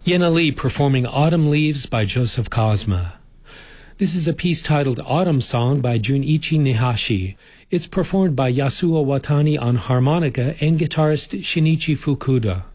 Yena Lee performing Autumn Leaves by Joseph Kosma. This is a piece titled Autumn Song by Junichi Nihashi. It's performed by Yasuo Watani on harmonica and guitarist Shinichi Fukuda.